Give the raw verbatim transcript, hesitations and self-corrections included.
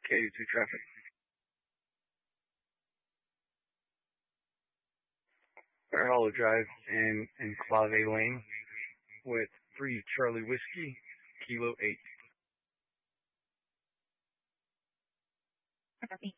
K two traffic. Hollow Drive in Enclave Lane with three Charlie Whiskey, Kilo eight. Copy.